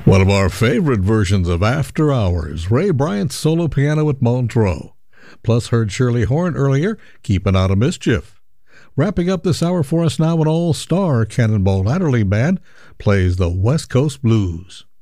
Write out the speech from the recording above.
One of our favorite versions of After Hours, Ray Bryant's solo piano at Montreux. Plus heard Shirley Horn earlier, Keeping Out of Mischief. Wrapping up this hour for us now, an all-star Cannonball Adderley Band plays the West Coast Blues.